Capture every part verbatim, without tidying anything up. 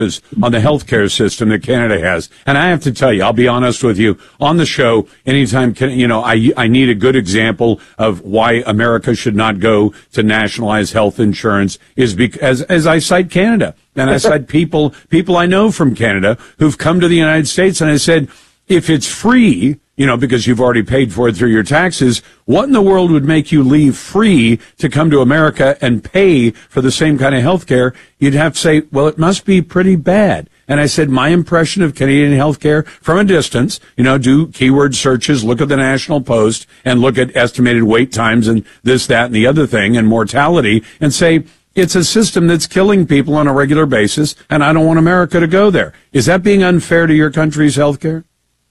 on the healthcare system that Canada has. And I have to tell you, I'll be honest with you, on the show, anytime, you know, I, I need a good example of why America should not go to nationalize health insurance is because, as I cite Canada, and I cite people, people I know from Canada who've come to the United States, and I said, if it's free, you know, because you've already paid for it through your taxes, what in the world would make you leave free to come to America and pay for the same kind of health care? You'd have to say, well, it must be pretty bad. And I said, my impression of Canadian healthcare from a distance, you know, do keyword searches, look at the National Post, and look at estimated wait times and this, that, and the other thing, and mortality, and say, it's a system that's killing people on a regular basis, and I don't want America to go there. Is that being unfair to your country's healthcare?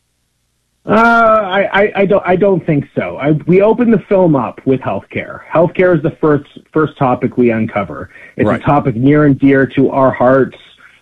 Uh, I, I, I don't, I don't think so. I, we open the film up with healthcare. Healthcare is the first, first topic we uncover. It's right. a topic near and dear to our hearts.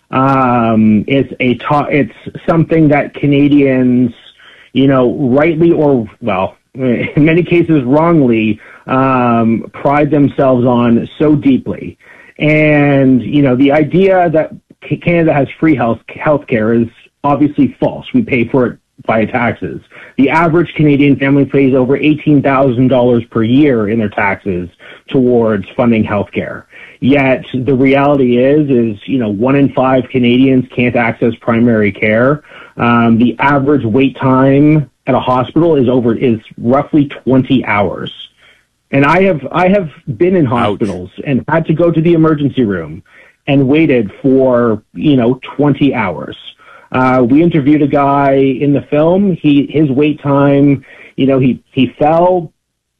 Um, it's a to- it's something that Canadians, you know, rightly or, well, in many cases wrongly, um, pride themselves on so deeply. And, you know, the idea that Canada has free health healthcare is obviously false. We pay for it via taxes. The average Canadian family pays over eighteen thousand dollars per year in their taxes towards funding healthcare. Yet the reality is, is, you know, one in five Canadians can't access primary care. Um, the average wait time at a hospital is over, is roughly twenty hours. And I have, I have been in hospitals Ouch. and had to go to the emergency room and waited for, you know, twenty hours. Uh, we interviewed a guy in the film. He, his wait time, you know, he, he fell,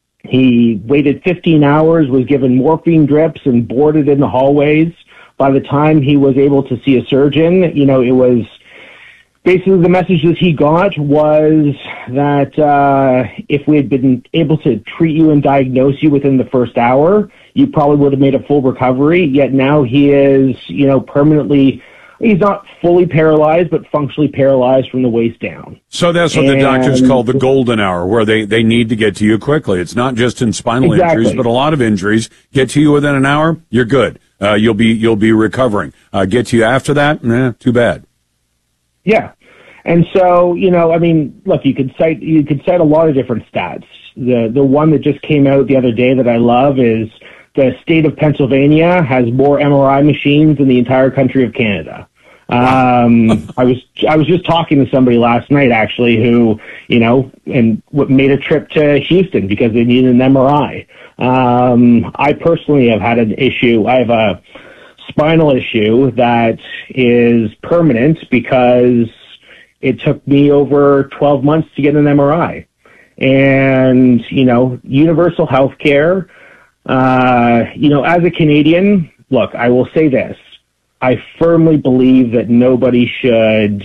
he waited fifteen hours, was given morphine drips and boarded in the hallways. By the time he was able to see a surgeon, you know, it was basically the message that he got was that, uh, if we had been able to treat you and diagnose you within the first hour, you probably would have made a full recovery. Yet now he is, you know, permanently, he's not fully paralyzed, but functionally paralyzed from the waist down. So that's what and, the doctors call the golden hour, where they, they need to get to you quickly. It's not just in spinal exactly. injuries, but a lot of injuries. Get to you within an hour, you're good. Uh, you'll be you'll be recovering. Uh, get to you after that, eh, too bad. Yeah, and so you know, I mean, look, you could cite you could cite a lot of different stats. The the one that just came out the other day that I love is the state of Pennsylvania has more M R I machines than the entire country of Canada. Um, I was I was just talking to somebody last night actually who, you know, and made a trip to Houston because they needed an M R I. Um, I personally have had an issue. I have a spinal issue that is permanent because it took me over twelve months to get an M R I. And, you know, universal health care, uh, you know, as a Canadian, look, I will say this. I firmly believe that nobody should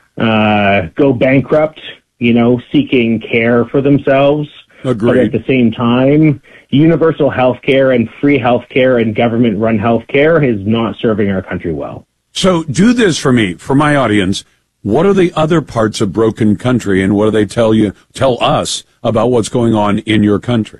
uh, go bankrupt, you know, seeking care for themselves. Agreed. But at the same time, universal health care and free health care and government-run health care is not serving our country well. So do this for me, for my audience. What are the other parts of broken country, and what do they tell you, tell us about what's going on in your country?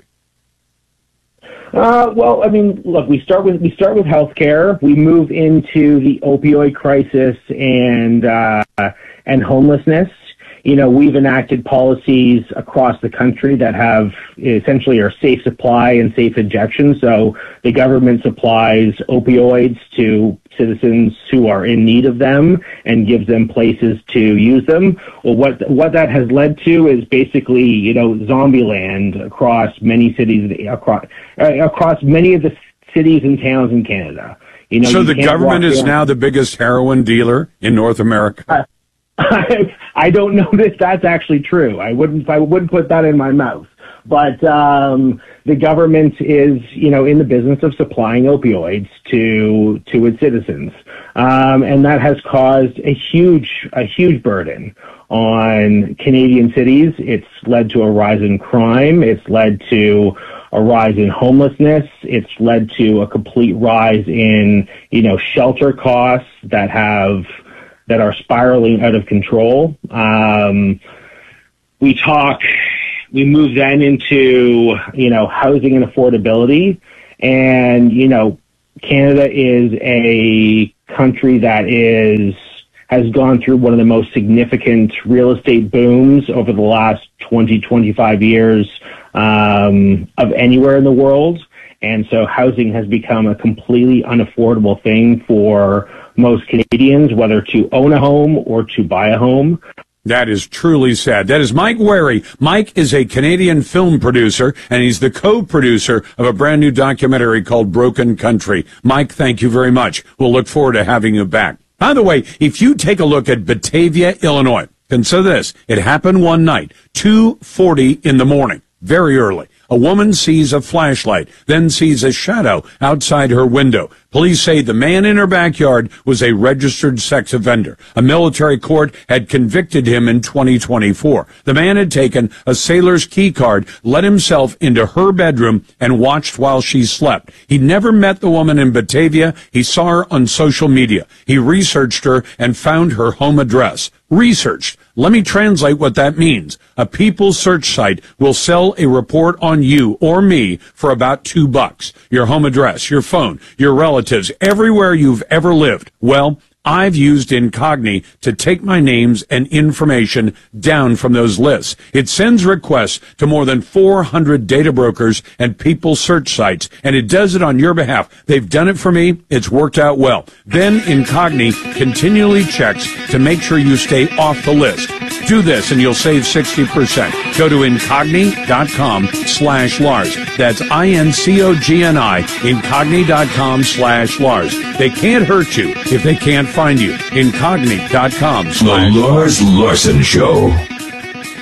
Uh, well, I mean, look, we start with we start with healthcare. We move into the opioid crisis and uh, and homelessness. You know, we've enacted policies across the country that have essentially are safe supply and safe injection. So the government supplies opioids to citizens who are in need of them and gives them places to use them. Well, what what that has led to is basically, you know, zombie land across many cities, across uh, across many of the cities and towns in Canada. You know, so you the government is now the biggest heroin dealer in North America. Uh, I, I don't know that that's actually true. I wouldn't I wouldn't put that in my mouth. But um, the government is, you know, in the business of supplying opioids to to its citizens, um, and that has caused a huge a huge burden on Canadian cities. It's led to a rise in crime. It's led to a rise in homelessness. It's led to a complete rise in, you know, shelter costs that have that are spiraling out of control. Um, we talk. We move then into, you know, housing and affordability. And, you know, Canada is a country that is has gone through one of the most significant real estate booms over the last twenty, twenty-five years um, of anywhere in the world. And so housing has become a completely unaffordable thing for most Canadians, whether to own a home or to buy a home. That is truly sad. That is Mike Wary. Mike is a Canadian film producer, and he's the co-producer of a brand new documentary called Broken Country. Mike, thank you very much. We'll look forward to having you back. By the way, if you take a look at Batavia, Illinois, consider this. It happened one night, two forty in the morning, very early. A woman sees a flashlight, then sees a shadow outside her window. Police say the man in her backyard was a registered sex offender. A military court had convicted him in twenty twenty-four. The man had taken a sailor's key card, let himself into her bedroom, and watched while she slept. He never met the woman in Batavia. He saw her on social media. He researched her and found her home address. Researched. Let me translate what that means. A People search site will sell a report on you or me for about two bucks. Your home address, your phone, your relatives, everywhere you've ever lived. Well, I've used Incogni to take my names and information down from those lists. It sends requests to more than four hundred data brokers and people search sites, and it does it on your behalf. They've done it for me. It's worked out well. Then Incogni continually checks to make sure you stay off the list. Do this and you'll save sixty percent. Go to Incogni.com slash Lars. That's I-N-C-O-G-N-I, Incogni.com slash Lars. They can't hurt you if they can't find you. Incogni.com slash The Lars Larson Show.